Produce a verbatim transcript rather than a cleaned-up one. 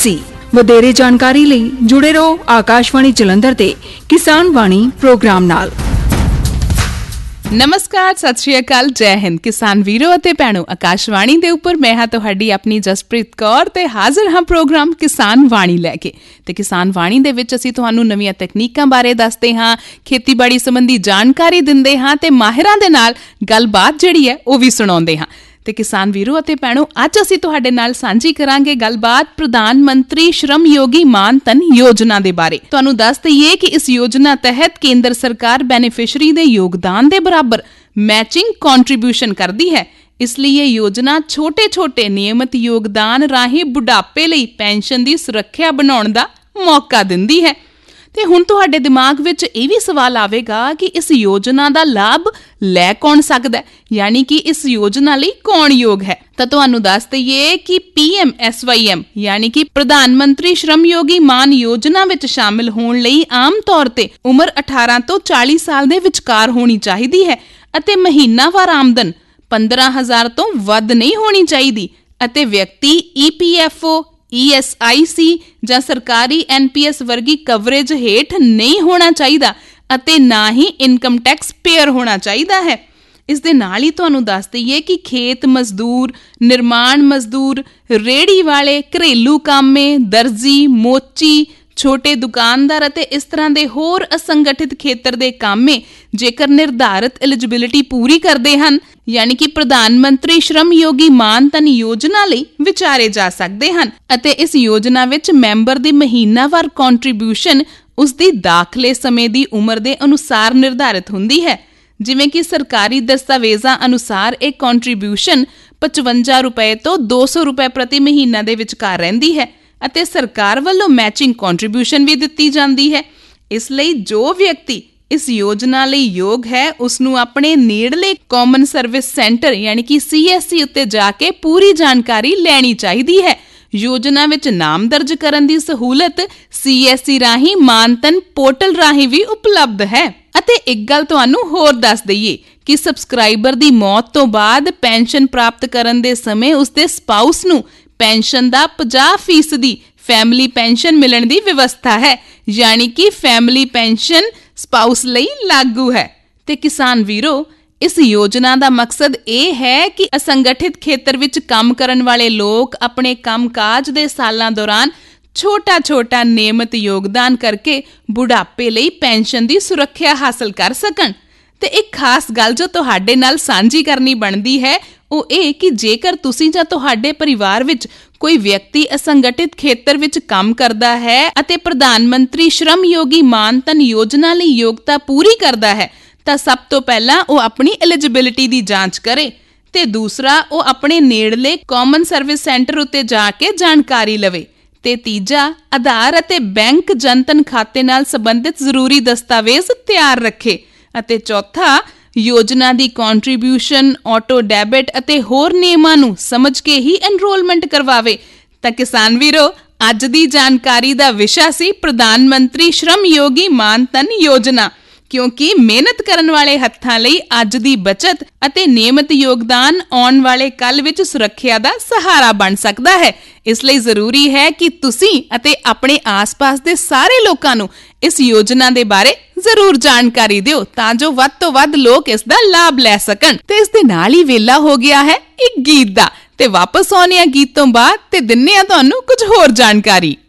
ਸੀ। ਵਧੇਰੇ ਜਾਣਕਾਰੀ ਲਈ ਜੁੜੇ ਰਹੋ ਆਕਾਸ਼ਵਾਣੀ ਜਲੰਧਰ ਤੇ ਕਿਸਾਨ ਵਾਣੀ ਪ੍ਰੋਗਰਾਮ ਨਾਲ। ਨਮਸਕਾਰ, ਸਤਿ ਸ਼੍ਰੀ ਅਕਾਲ, ਜੈ ਹਿੰਦ ਕਿਸਾਨ ਵੀਰੋ ਅਤੇ ਭੈਣੋ। ਆਕਾਸ਼ਵਾਣੀ ਦੇ ਉੱਪਰ ਮੈਂ ਹਾਂ ਤੁਹਾਡੀ ਆਪਣੀ ਜਸਪ੍ਰੀਤ ਕੌਰ ਤੇ ਹਾਜ਼ਰ ਹਾਂ ਪ੍ਰੋਗਰਾਮ ਕਿਸਾਨ ਵਾਣੀ ਲੈ ਕੇ। ਤੇ ਕਿਸਾਨ ਵਾਣੀ ਦੇ ਵਿੱਚ ਅਸੀਂ ਤੁਹਾਨੂੰ ਨਵੀਆਂ ਤਕਨੀਕਾਂ ਬਾਰੇ ਦੱਸਦੇ ਹਾਂ, ਖੇਤੀਬਾੜੀ ਸੰਬੰਧੀ ਜਾਣਕਾਰੀ ਦਿੰਦੇ ਹਾਂ ਤੇ ਮਾਹਿਰਾਂ ਦੇ ਨਾਲ ਗੱਲਬਾਤ ਜਿਹੜੀ ਹੈ ਉਹ ਵੀ ਸੁਣਾਉਂਦੇ ਹਾਂ। ਤੇ ਕਿਸਾਨ ਵੀਰੋ ਅਤੇ ਭੈਣੋ, ਅੱਜ ਅਸੀਂ ਤੁਹਾਡੇ ਨਾਲ ਸਾਂਝੀ ਕਰਾਂਗੇ ਗੱਲਬਾਤ ਪ੍ਰਧਾਨ ਮੰਤਰੀ ਸ਼੍ਰਮ ਯੋਗੀ ਮਾਨ ਧਨ ਯੋਜਨਾ ਦੇ ਬਾਰੇ। ਤੁਹਾਨੂੰ ਦੱਸ ਦਈਏ ਕਿ ਇਸ ਯੋਜਨਾ ਤਹਿਤ ਕੇਂਦਰ ਸਰਕਾਰ ਬੈਨੀਫਿਸ਼ਰੀ ਦੇ ਯੋਗਦਾਨ ਦੇ ਬਰਾਬਰ ਮੈਚਿੰਗ ਕੰਟਰੀਬਿਊਸ਼ਨ ਕਰਦੀ ਹੈ। ਇਸ ਲਈ ਇਹ ਯੋਜਨਾ ਛੋਟੇ-ਛੋਟੇ ਨਿਯਮਿਤ ਯੋਗਦਾਨ ਰਾਹੀਂ ਬੁਢਾਪੇ ਲਈ ਪੈਨਸ਼ਨ ਦੀ ਸੁਰੱਖਿਆ ਬਣਾਉਣ ਦਾ ਮੌਕਾ ਦਿੰਦੀ ਹੈ। ਤੇ ਹੁਣ ਤੁਹਾਡੇ ਦਿਮਾਗ ਵਿੱਚ ਇਹ ਵੀ ਸਵਾਲ ਆਵੇਗਾ ਕਿ ਇਸ ਯੋਜਨਾ ਦਾ ਲਾਭ ਲੈ ਕੌਣ ਸਕਦਾ ਹੈ, ਯਾਨੀ ਕਿ ਇਸ ਯੋਜਨਾ ਲਈ ਕੌਣ ਯੋਗ ਹੈ। ਤਾਂ ਤੁਹਾਨੂੰ ਦੱਸ ਦਈਏ ਕਿ P M S Y M ਯਾਨੀ ਕਿ ਪ੍ਰਧਾਨ ਮੰਤਰੀ ਸ਼੍ਰਮ ਯੋਗੀ ਮਾਨ ਯੋਜਨਾ ਵਿੱਚ ਸ਼ਾਮਿਲ ਹੋਣ ਲਈ ਆਮ ਤੌਰ ਤੇ ਉਮਰ ਅਠਾਰਾਂ ਤੋਂ ਚਾਲੀ ਸਾਲ ਦੇ ਵਿਚਕਾਰ ਹੋਣੀ ਚਾਹੀਦੀ ਹੈ ਅਤੇ ਮਹੀਨਾਵਾਰ ਆਮਦਨ ਪੰਦਰਾਂ ਹਜ਼ਾਰ ਤੋਂ ਵੱਧ ਨਹੀਂ ਹੋਣੀ ਚਾਹੀਦੀ ਅਤੇ ਵਿਅਕਤੀ ਈ P F O, E S I ਸੀ ਜਾਂ ਸਰਕਾਰੀ ਐਨ ਪੀ ਐਸ ਵਰਗੀ ਕਵਰੇਜ ਹੇਠ ਨਹੀਂ ਹੋਣਾ ਚਾਹੀਦਾ ਅਤੇ ਨਾ ਹੀ ਇਨਕਮ ਟੈਕਸ ਪੇਅਰ ਹੋਣਾ ਚਾਹੀਦਾ ਹੈ। ਇਸ ਦੇ ਨਾਲ ਹੀ ਤੁਹਾਨੂੰ ਦੱਸ ਦਈਏ ਕਿ ਖੇਤ ਮਜ਼ਦੂਰ, ਨਿਰਮਾਣ ਮਜ਼ਦੂਰ, ਰੇਹੜੀ ਵਾਲੇ, ਘਰੇਲੂ ਕਾਮੇ, ਦਰਜੀ, ਮੋਚੀ, ਛੋਟੇ ਦੁਕਾਨਦਾਰ ਅਤੇ ਇਸ ਤਰ੍ਹਾਂ ਦੇ ਹੋਰ ਅਸੰਗਠਿਤ ਖੇਤਰ ਦੇ ਕਾਮੇ ਜੇਕਰ ਨਿਰਧਾਰਿਤ ਐਲੀਜੀਬਿਲਿਟੀ ਪੂਰੀ ਕਰਦੇ ਹਨ, ਯਾਨੀ ਕਿ ਪ੍ਰਧਾਨ ਮੰਤਰੀ ਸ਼੍ਰਮ ਯੋਗੀ ਮਾਨ ਧਨ ਯੋਜਨਾ ਲਈ ਵਿਚਾਰੇ ਜਾ ਸਕਦੇ ਹਨ। ਅਤੇ ਇਸ ਯੋਜਨਾ ਵਿੱਚ ਮੈਂਬਰ ਦੀ ਮਹੀਨਾਵਾਰ ਕੰਟਰੀਬਿਊਸ਼ਨ ਉਸ ਦੀ ਦਾਖਲੇ ਸਮੇਂ ਦੀ ਉਮਰ ਦੇ ਅਨੁਸਾਰ ਨਿਰਧਾਰਿਤ ਹੁੰਦੀ ਹੈ। ਜਿਵੇਂ ਕਿ ਸਰਕਾਰੀ ਦਸਤਾਵੇਜ਼ਾਂ ਅਨੁਸਾਰ ਇਹ ਕੰਟਰੀਬਿਊਸ਼ਨ ਪਚਵੰਜਾ ਰੁਪਏ ਤੋਂ ਦੋ ਸੌ ਰੁਪਏ ਪ੍ਰਤੀ ਮਹੀਨਾ ਦੇ ਵਿਚਕਾਰ ਰਹਿੰਦੀ ਹੈ ਅਤੇ ਸਰਕਾਰ ਵੱਲੋਂ ਮੈਚਿੰਗ ਕੰਟਰੀਬਿਊਸ਼ਨ ਵੀ ਦਿੱਤੀ ਜਾਂਦੀ ਹੈ। ਇਸ ਲਈ ਜੋ ਵਿਅਕਤੀ ਇਸ ਯੋਜਨਾ ਲਈ ਯੋਗ ਹੈ ਉਸ ਨੂੰ ਆਪਣੇ ਨੇੜਲੇ ਕਾਮਨ ਸਰਵਿਸ ਸੈਂਟਰ ਯਾਨੀ ਕਿ ਸੀ ਐਸ ਸੀ ਉੱਤੇ ਜਾ ਕੇ ਪੂਰੀ ਜਾਣਕਾਰੀ ਲੈਣੀ ਚਾਹੀਦੀ ਹੈ। ਯੋਜਨਾ ਵਿੱਚ ਨਾਮ ਦਰਜ ਕਰਨ ਦੀ ਸਹੂਲਤ ਸੀ ਐਸ ਸੀ ਰਾਹੀਂ ਮਾਨਧਨ ਪੋਰਟਲ ਰਾਹੀਂ ਵੀ ਉਪਲਬਧ ਹੈ। ਅਤੇ ਇੱਕ ਗੱਲ ਤੁਹਾਨੂੰ ਹੋਰ ਦੱਸ ਦਈਏ ਕਿ ਸਬਸਕ੍ਰਾਈਬਰ ਦੀ ਮੌਤ ਤੋਂ ਬਾਅਦ ਪੈਨਸ਼ਨ ਪ੍ਰਾਪਤ ਕਰਨ ਦੇ ਸਮੇਂ ਉਸਦੇ ਸਪਾਊਸ ਨੂੰ ਪੈਨਸ਼ਨ ਦਾ ਪੰਜਾਹ ਫੀਸਦੀ ਫੈਮਿਲੀ ਪੈਨਸ਼ਨ ਮਿਲਣ ਦੀ ਵਿਵਸਥਾ ਹੈ, ਯਾਨੀ ਕਿ ਫੈਮਿਲੀ ਪੈਨਸ਼ਨ ਸਪਾਊਸ ਲਈ ਲਾਗੂ ਹੈ। ਤੇ ਕਿਸਾਨ ਵੀਰੋ, ਇਸ ਯੋਜਨਾ ਦਾ ਮਕਸਦ ਇਹ ਹੈ ਕਿ ਅਸੰਗਠਿਤ ਖੇਤਰ ਵਿੱਚ ਕੰਮ ਕਰਨ ਵਾਲੇ ਲੋਕ ਆਪਣੇ ਕੰਮਕਾਜ ਦੇ ਸਾਲਾਂ ਦੌਰਾਨ ਛੋਟਾ-ਛੋਟਾ ਨਿਯਮਿਤ ਯੋਗਦਾਨ ਕਰਕੇ ਬੁਢਾਪੇ ਲਈ ਪੈਨਸ਼ਨ ਦੀ ਸੁਰੱਖਿਆ ਹਾਸਲ ਕਰ ਸਕਣ। ਤੇ ਇੱਕ ਖਾਸ ਗੱਲ ਜੋ ਤੁਹਾਡੇ ਨਾਲ ਸਾਂਝੀ ਕਰਨੀ ਬਣਦੀ ਹੈ ਉਹ ਇਹ ਕਿ ਜੇਕਰ ਤੁਸੀਂ ਜਾਂ ਤੁਹਾਡੇ ਪਰਿਵਾਰ ਵਿੱਚ ਕੋਈ ਵਿਅਕਤੀ ਅਸੰਗਠਿਤ ਖੇਤਰ ਵਿੱਚ ਕੰਮ ਕਰਦਾ ਹੈ ਅਤੇ ਪ੍ਰਧਾਨ ਮੰਤਰੀ ਸ਼੍ਰਮ ਯੋਗੀ ਮਾਨ ਧਨ ਯੋਜਨਾ ਲਈ ਯੋਗਤਾ ਪੂਰੀ ਕਰਦਾ ਹੈ ਤਾਂ ਸਭ ਤੋਂ ਪਹਿਲਾਂ ਉਹ ਆਪਣੀ ਐਲੀਜੀਬਿਲਿਟੀ ਦੀ ਜਾਂਚ ਕਰੇ ਤੇ ਦੂਸਰਾ ਉਹ ਆਪਣੇ ਨੇੜਲੇ ਕਾਮਨ ਸਰਵਿਸ ਸੈਂਟਰ ਉੱਤੇ ਜਾ ਕੇ ਜਾਣਕਾਰੀ ਲਵੇ ਤੇ ਤੀਜਾ ਆਧਾਰ ਅਤੇ ਬੈਂਕ ਜਨਧਨ ਖਾਤੇ ਨਾਲ ਸੰਬੰਧਿਤ ਜ਼ਰੂਰੀ ਦਸਤਾਵੇਜ਼ ਤਿਆਰ ਰੱਖੇ ਅਤੇ ਚੌਥਾ ਯੋਜਨਾ ਦੀ ਕੰਟਰੀਬਿਊਸ਼ਨ, ਆਟੋ ਡੈਬਿਟ ਅਤੇ ਹੋਰ ਨਿਯਮਾਂ ਨੂੰ ਸਮਝ ਕੇ ਹੀ ਐਨਰੋਲਮੈਂਟ ਕਰਵਾਵੇ। ਤਾਂ ਕਿਸਾਨ ਵੀਰੋ, ਅੱਜ ਦੀ ਜਾਣਕਾਰੀ ਦਾ ਵਿਸ਼ਾ ਸੀ ਪ੍ਰਧਾਨ ਮੰਤਰੀ ਸ਼੍ਰਮ ਯੋਗੀ ਮਾਨ ਧਨ ਯੋਜਨਾ, ਕਿਉਂਕਿ ਮਿਹਨਤ ਕਰਨ ਵਾਲੇ ਹੱਥਾਂ ਲਈ ਅੱਜ ਦੀ ਬਚਤ ਅਤੇ ਨਿਯਮਿਤ ਯੋਗਦਾਨ ਆਉਣ ਵਾਲੇ ਕੱਲ ਵਿੱਚ ਸੁਰੱਖਿਆ ਦਾ ਸਹਾਰਾ ਬਣ ਸਕਦਾ ਹੈ। ਇਸ ਲਈ ਜ਼ਰੂਰੀ ਹੈ ਕਿ ਤੁਸੀਂ ਅਤੇ ਆਪਣੇ ਆਸ-ਪਾਸ ਦੇ ਸਾਰੇ ਲੋਕਾਂ ਨੂੰ ਇਸ ਯੋਜਨਾ ਦੇ ਬਾਰੇ ਜ਼ਰੂਰ ਜਾਣਕਾਰੀ ਦਿਓ ਤਾਂ ਜੋ ਵੱਧ ਤੋਂ ਵੱਧ ਲੋਕ ਇਸ ਦਾ ਲਾਭ ਲੈ ਸਕਣ। ਤੇ ਇਸ ਦੇ ਨਾਲ ਹੀ ਵੇਲਾ ਹੋ ਗਿਆ ਹੈ ਇੱਕ ਗੀਤ ਦਾ, ਤੇ ਵਾਪਸ ਆਉਣੇ ਆ ਗੀਤ ਤੋਂ ਬਾਅਦ ਤੇ ਦਿੰਨੇ ਆ ਤੁਹਾਨੂੰ ਕੁਝ ਹੋਰ ਜਾਣਕਾਰੀ।